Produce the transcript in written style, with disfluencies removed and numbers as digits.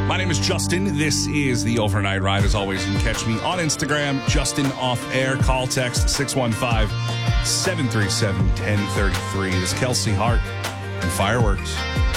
My name is Justin. This is the Overnight Ride. As always, you can catch me on Instagram, Justin Off Air. Call text 615-737-1033. This is Kelsey Hart and Fireworks.